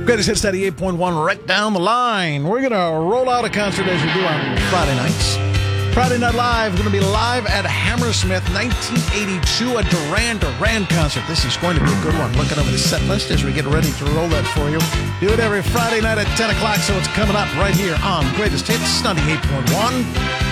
Greatest Hits 98.1 right down the line. We're going to roll out a concert as we do on Friday nights. Friday Night Live is going to be live at Hammersmith, 1982, a Duran Duran concert. This is going to be a good one. Looking over the set list as we get ready to roll that for you. Do it every Friday night at 10 o'clock, so it's coming up right here on Greatest Hits 98.1.